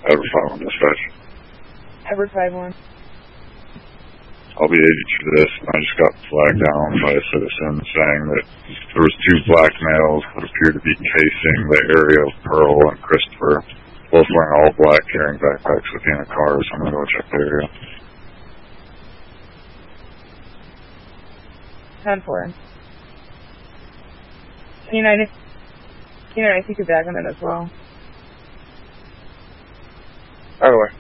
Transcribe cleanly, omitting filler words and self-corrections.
Edward 5-1 dispatch. Edward 5-1. I'll be agent for this. I just got flagged down by a citizen saying that there was 2 black males that appeared to be casing the area of Pearl and Christopher, both wearing all black, carrying backpacks within a car, so I'm going to go check the area. 10-4. United, I think you're back on it as well. By the way.